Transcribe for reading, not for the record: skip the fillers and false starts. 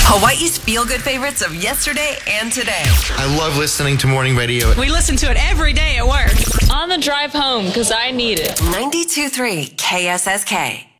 Hawaii's feel-good favorites of yesterday and today. I love listening to morning radio. We listen to it every day at work. On the drive home, because I need it. 92.3 KSSK.